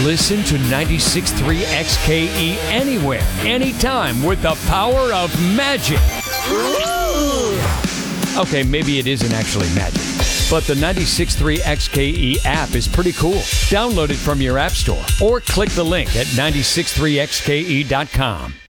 Listen to 96.3 XKE anywhere, anytime with the power of magic. Okay, maybe it isn't actually magic, but the 96.3 XKE app is pretty cool. Download it from your app store or click the link at 963xke.com.